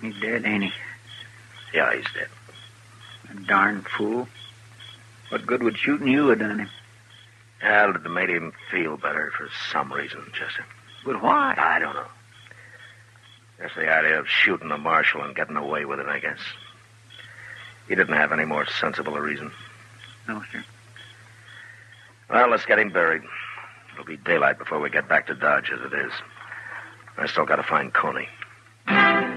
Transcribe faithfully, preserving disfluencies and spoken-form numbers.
He's dead, ain't he? Yeah, he's dead. A darn fool. What good would shooting you have done him? Well, it made him feel better for some reason, Chester. But why? I don't know. Just the idea of shooting a marshal and getting away with it, I guess. He didn't have any more sensible a reason. No, sir. Well, let's get him buried. It'll be daylight before we get back to Dodge, as it is. I still got to find Coney.